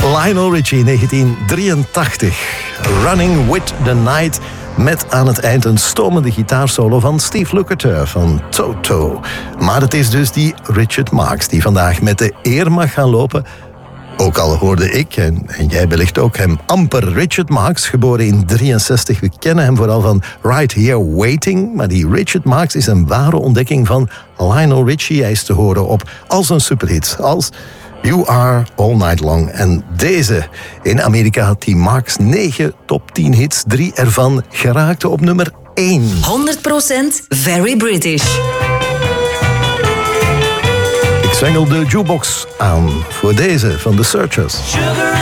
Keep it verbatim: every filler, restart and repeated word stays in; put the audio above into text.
Lionel Richie, negentien drieëntachtig. Running with the Night. Met aan het eind een stomende gitaarsolo van Steve Lukather van Toto. Maar het is dus die Richard Marx die vandaag met de eer mag gaan lopen. Ook al hoorde ik, en, en jij wellicht ook, hem amper. Richard Marx, geboren in drieënzestig. We kennen hem vooral van Right Here Waiting. Maar die Richard Marx is een ware ontdekking van Lionel Richie. Hij is te horen op als een superhit, als You Are All Night Long. En deze, in Amerika had die Marx negen top tien hits. Drie ervan geraakten op nummer één. honderd procent Very British. Ik zwengel de jukebox aan voor deze van The Searchers.